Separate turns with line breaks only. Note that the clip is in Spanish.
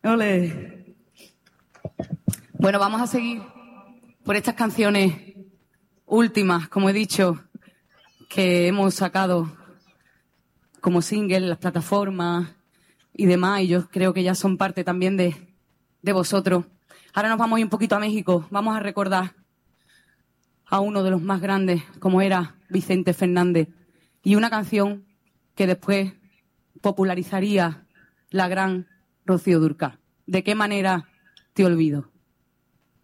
Ole. Bueno, vamos a seguir por estas canciones últimas, como he dicho, que hemos sacado como single en las plataformas y demás, y yo creo que ya son parte también de vosotros. Ahora nos vamos a ir un poquito a México. Vamos a recordar a uno de los más grandes, como era Vicente Fernández, y una canción que después popularizaría la gran Rocío Dúrcal. ¿De qué manera te olvido?